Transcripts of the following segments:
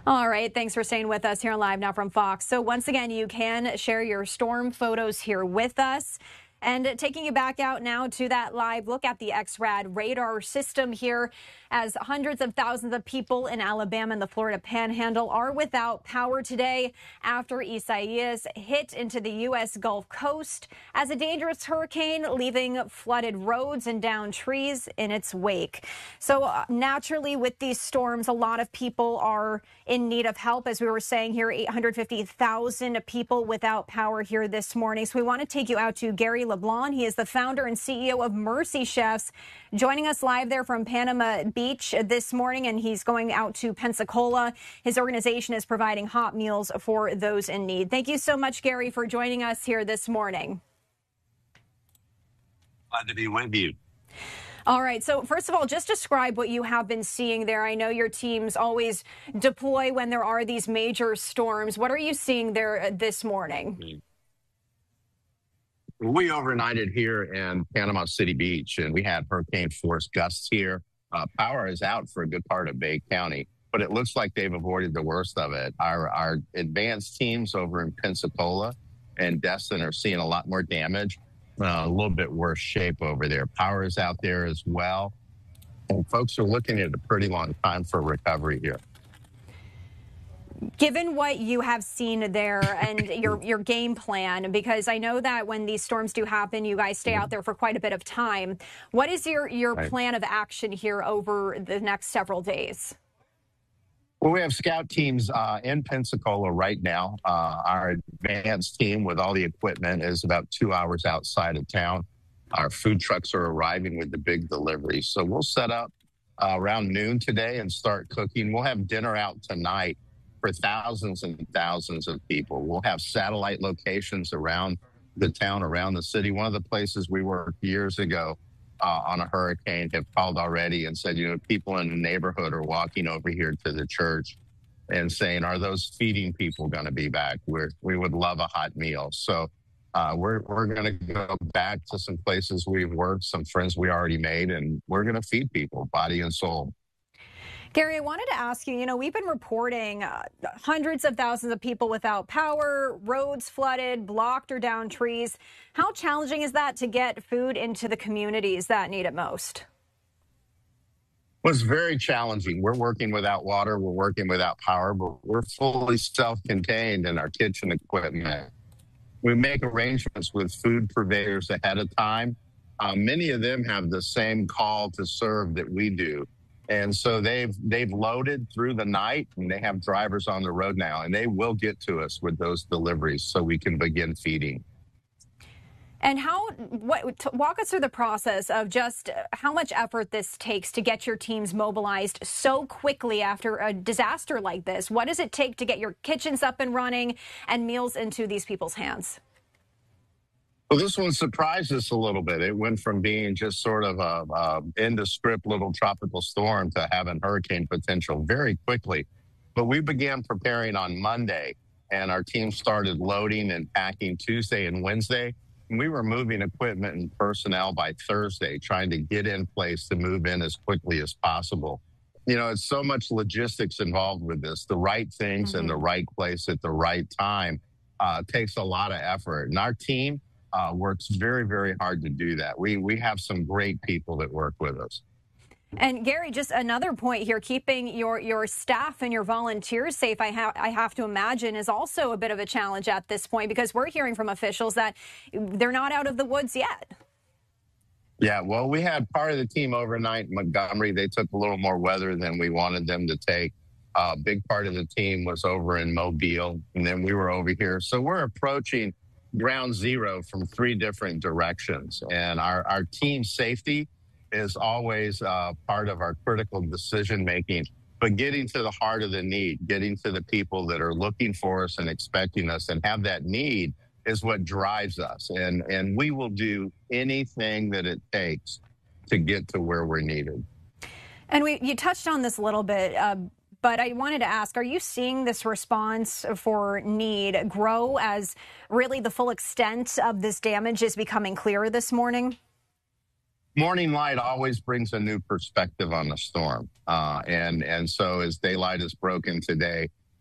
All right. Thanks for staying with us here on Live Now from Fox. So once again, you can share your storm photos here with us. And taking you back out now to that live look at the XRAD radar system here, as hundreds of thousands of people in Alabama and the Florida Panhandle are without power today after Isaias hit into the U.S. Gulf Coast as a dangerous hurricane, leaving flooded roads and downed trees in its wake. So naturally, with these storms, a lot of people are in need of help. As we were saying here, 850,000 people without power here this morning. So we want to take you out to Gary LeBlanc. He is the founder and CEO of Mercy Chefs, joining us live there from Panama Beach this morning, and he's going out to Pensacola. His organization is providing hot meals for those in need. Thank you so much, Gary, for joining us here this morning. Glad to be with you. All right. So first of all, just describe what you have been seeing there. I know your teams always deploy when there are these major storms. What are you seeing there this morning? We overnighted here in Panama City Beach, and we had hurricane force gusts here. Power is out for a good part of Bay County, but it looks like they've avoided the worst of it. Our advanced teams over in Pensacola and Destin are seeing a lot more damage, a little bit worse shape over there. Power is out there as well, and folks are looking at a pretty long time for recovery here. Given what you have seen there and your game plan, because I know that when these storms do happen, you guys stay out there for quite a bit of time. What is your plan of action here over the next several days? Well, we have scout teams in Pensacola right now. Our advanced team with all the equipment is about 2 hours outside of town. Our food trucks are arriving with the big deliveries. So we'll set up around noon today and start cooking. We'll have dinner out tonight for thousands and thousands of people. We'll have satellite locations around the town, around the city. One of the places we worked years ago on a hurricane have called already and said, people in the neighborhood are walking over here to the church and saying, are those feeding people going to be back? We would love a hot meal. So we're going to go back to some places we've worked, some friends we already made, and we're going to feed people, body and soul. Gary, I wanted to ask you, we've been reporting hundreds of thousands of people without power, roads flooded, blocked or downed trees. How challenging is that to get food into the communities that need it most? Well, it's very challenging. We're working without water, we're working without power, but we're fully self-contained in our kitchen equipment. We make arrangements with food purveyors ahead of time. Many of them have the same call to serve that we do. And so they've loaded through the night, and they have drivers on the road now, and they will get to us with those deliveries so we can begin feeding. And walk us through the process of just how much effort this takes to get your teams mobilized so quickly after a disaster like this. What does it take to get your kitchens up and running and meals into these people's hands? Well, this one surprised us a little bit. It went from being just sort of a end-of-script little tropical storm to having hurricane potential very quickly. But we began preparing on Monday, and our team started loading and packing Tuesday and Wednesday. And we were moving equipment and personnel by Thursday, trying to get in place to move in as quickly as possible. It's so much logistics involved with this. The right things in the right place at the right time takes a lot of effort. And our team works very, very hard to do that. We have some great people that work with us. And Gary, just another point here, keeping your staff and your volunteers safe, I have to imagine, is also a bit of a challenge at this point, because we're hearing from officials that they're not out of the woods yet. Yeah, well, we had part of the team overnight in Montgomery. They took a little more weather than we wanted them to take. A big part of the team was over in Mobile, and then we were over here. So we're approaching ground zero from 3 different directions. And our team safety is always part of our critical decision making. But getting to the heart of the need, getting to the people that are looking for us and expecting us and have that need is what drives us. And we will do anything that it takes to get to where we're needed. And you touched on this a little bit, but I wanted to ask, are you seeing this response for need grow as really the full extent of this damage is becoming clearer this morning? Morning light always brings a new perspective on the storm. And so as daylight is broken today,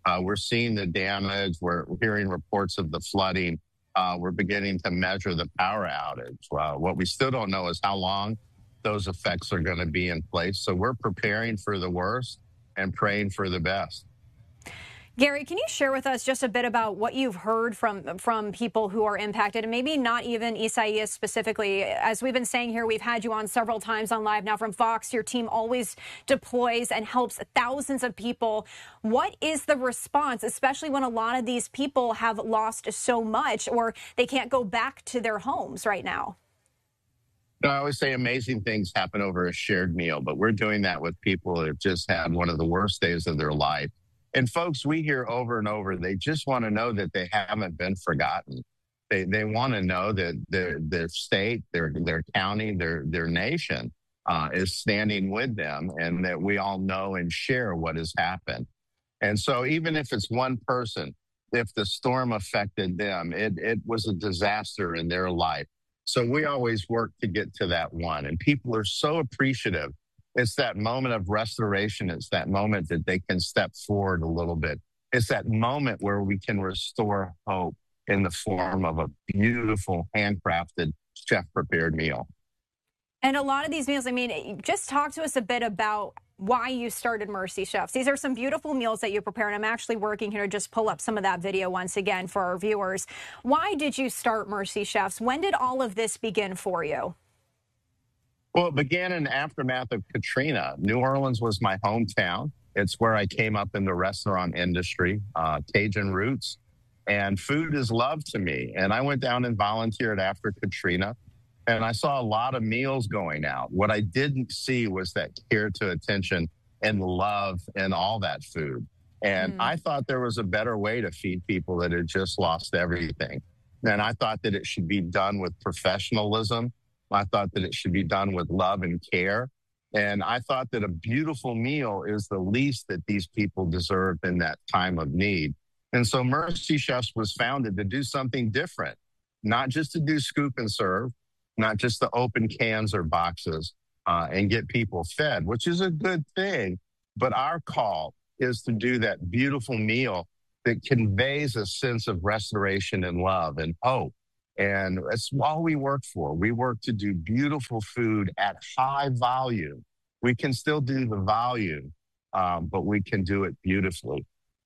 We're seeing the damage. We're hearing reports of the flooding. We're beginning to measure the power outage. What we still don't know is how long those effects are going to be in place. So we're preparing for the worst and praying for the best. Gary, can you share with us just a bit about what you've heard from people who are impacted, and maybe not even Isaias specifically? As we've been saying here, we've had you on several times on Live Now from Fox. Your team always deploys and helps thousands of people. What is the response, especially when a lot of these people have lost so much or they can't go back to their homes right now? I always say amazing things happen over a shared meal, but we're doing that with people that have just had one of the worst days of their life. And folks, we hear over and over, they just want to know that they haven't been forgotten. They want to know that their state, their county, their nation is standing with them, and that we all know and share what has happened. And so even if it's one person, if the storm affected them, it was a disaster in their life. So we always work to get to that one. And people are so appreciative. It's that moment of restoration. It's that moment that they can step forward a little bit. It's that moment where we can restore hope in the form of a beautiful, handcrafted, chef-prepared meal. And a lot of these meals, I mean, just talk to us a bit about why you started Mercy Chefs. These are some beautiful meals that you prepare, and I'm actually working here to just pull up some of that video once again for our viewers. Why did you start Mercy Chefs? When did all of this begin for you? Well, it began in the aftermath of Katrina. New Orleans was my hometown. It's where I came up in the restaurant industry, Cajun roots, and food is love to me. And I went down and volunteered after Katrina, and I saw a lot of meals going out. What I didn't see was that care to attention and love and all that food. And I thought there was a better way to feed people that had just lost everything. And I thought that it should be done with professionalism. I thought that it should be done with love and care. And I thought that a beautiful meal is the least that these people deserve in that time of need. And so Mercy Chefs was founded to do something different, not just to do scoop and serve, not just to open cans or boxes and get people fed, which is a good thing. But our call is to do that beautiful meal that conveys a sense of restoration and love and hope. And that's all we work for. We work to do beautiful food at high volume. We can still do the volume, but we can do it beautifully.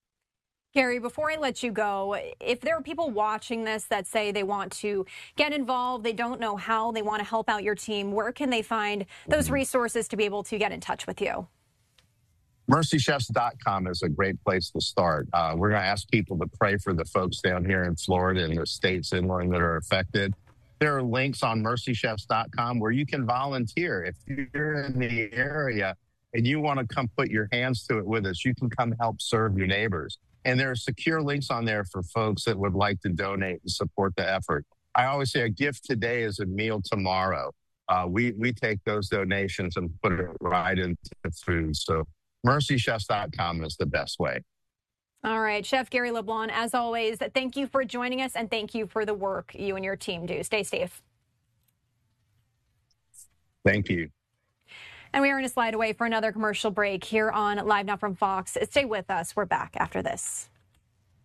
Gary, before I let you go, if there are people watching this that say they want to get involved, they don't know how, they want to help out your team, where can they find those resources to be able to get in touch with you? MercyChefs.com is a great place to start. We're going to ask people to pray for the folks down here in Florida and the states inland that are affected. There are links on MercyChefs.com where you can volunteer. If you're in the area and you want to come put your hands to it with us, you can come help serve your neighbors. And there are secure links on there for folks that would like to donate and support the effort. I always say a gift today is a meal tomorrow. We take those donations and put it right into food. So MercyChefs.com is the best way. All right, Chef Gary LeBlanc, as always, thank you for joining us, and thank you for the work you and your team do. Stay safe. Thank you. And we are going to slide away for another commercial break here on Live Now from Fox. Stay with us. We're back after this.